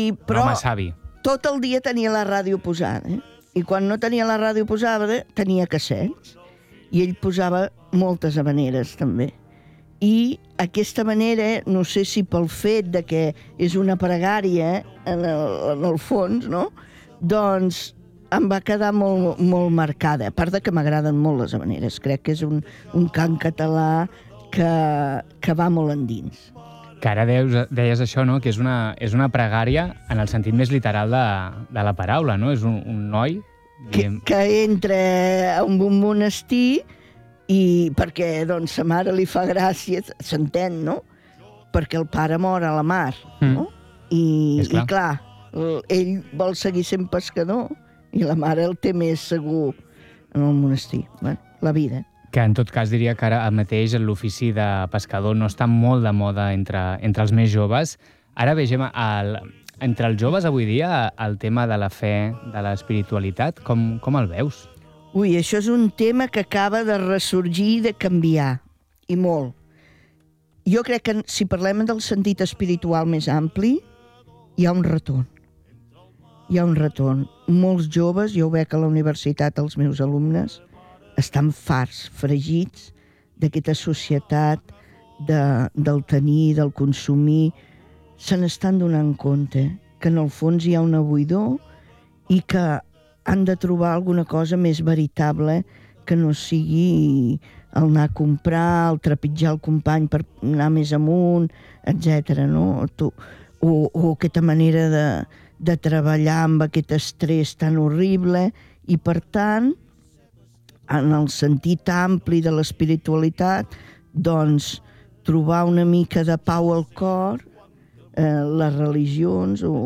Però home savi. tot el dia tenia la ràdio posada, i quan no tenia la ràdio posada tenia cassets, i ell posava moltes habaneres també. I aquesta manera, no sé si pel fet de que és una pregària en el fons, no? Doncs em va quedar molt, molt marcada. A part de que m'agraden molt les habaneres. Crec que és un cant català que va molt endins. Que ara deies això, no? Que és una pregària en el sentit més literal de la paraula, no? És un noi... Que entra en un monestir i perquè doncs, sa mare li fa gràcia, s'entén, no? Perquè el pare mor a la mar, no? I clar, ell vol seguir sent pescador i la mare el té més segur en el monestir. Bé, la vida. Que en tot cas diria que ara mateix l'ofici de pescador no està molt de moda entre els més joves. Ara bé, Gemma, entre els joves avui dia el tema de la fe, de l'espiritualitat, com el veus? Ui, això és un tema que acaba de ressorgir i de canviar, i molt. Jo crec que si parlem del sentit espiritual més ampli, hi ha un retorn. Hi ha un retorn. Molts joves, jo ho veig a la universitat, els meus alumnes, estan farts, fregits d'aquesta societat del tenir, del consumir. Se n'estan donant compte que en el fons hi ha una buidor i que han de trobar alguna cosa més veritable que no sigui el anar a comprar, el trepitjar el company per anar més amunt, etc. No? O aquesta manera de treballar amb aquest estrès tan horrible i, per tant, en el sentit ampli de l'espiritualitat, doncs, trobar una mica de pau al cor, les religions o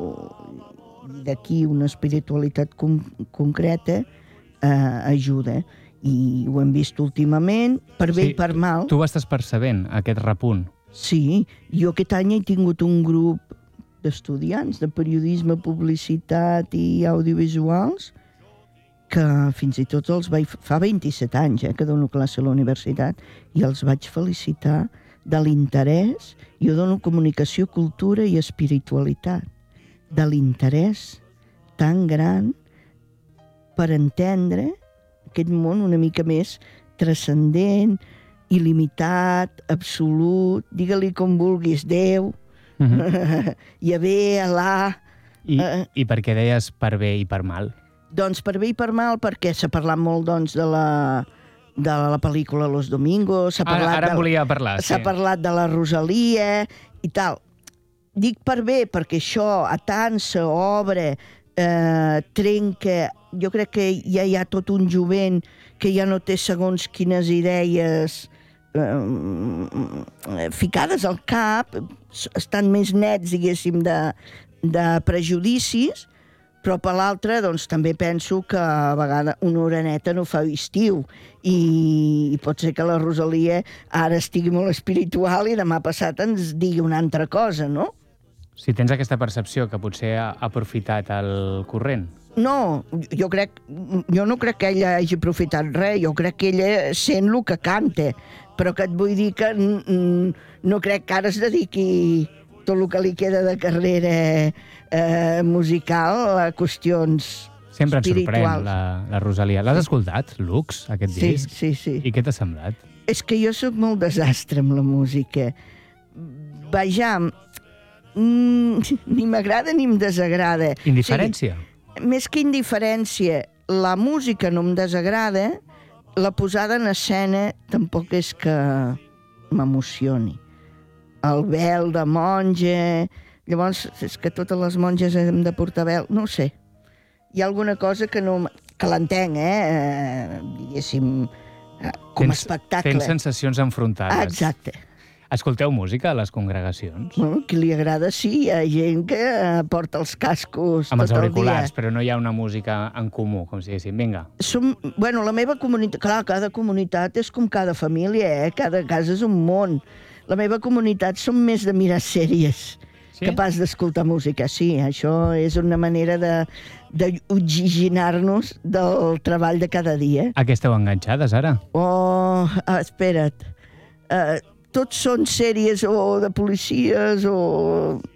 d'aquí una espiritualitat concreta ajuda. I ho hem vist últimament, per bé i per mal. Tu ho estàs percebent, aquest repunt? Sí, jo aquest any he tingut un grup d'estudiants de periodisme, publicitat i audiovisuals que fins i tot els vaig... Fa 27 anys que dono classe a la universitat i els vaig felicitar de l'interès. Jo dono comunicació, cultura i espiritualitat. De l'interès tan gran per entendre aquest món una mica més transcendent, il·limitat, absolut, digue-li com vulguis, Déu, Yahvé, Alà... I per què deies per bé i per mal? Doncs per bé i per mal, perquè s'ha parlat molt doncs, de la pel·lícula Los Domingos, ara volia parlar, sí. S'ha parlat de la Rosalia i tal. Dic per bé perquè això atansa, obre, trenca... Jo crec que ja hi ha tot un jovent que ja no té segons quines idees ficades al cap, estan més nets, diguéssim, de prejudicis, però per l'altra doncs, també penso que a vegades una oreneta no fa estiu i pot ser que la Rosalia ara estigui molt espiritual i demà passat ens digui una altra cosa, no? Si tens aquesta percepció que potser ha aprofitat el corrent. No, jo no crec que ella hagi aprofitat res, jo crec que ella sent el que canta, però que et vull dir que no crec que ara es dediqui tot el que li queda de carrera musical a qüestions Sempre ens espirituals. sorprèn la Rosalia. L'has escoltat, Lux, aquest disc? Sí. I què t'ha semblat? És que jo sóc molt desastre amb la música. Vejam, ni m'agrada ni em desagrada. Indiferència? Sí, més que indiferència, la música no em desagrada, la posada en escena tampoc és que m'emocioni. El vel de monja... Llavors, és que totes les monges hem de portar vel... No ho sé. Hi ha alguna cosa que no... que l'entenc, diguéssim, com a espectacle. Tens sensacions enfrontades. Exacte. Escolteu música a les congregacions? Bueno, qui li agrada sí, hi ha gent que porta els cascos amb els tot el auriculars, dia. però no hi ha una música en comú, com si diguéssim, vinga. La meva comunitat, clar, cada comunitat és com cada família, cada casa és un món. La meva comunitat som més de mirar sèries, capaç d'escoltar música, sí, això és una manera d'oxigenar-nos del treball de cada dia. A què esteu enganxades, ara? Espera't. Tots són sèries o de policies o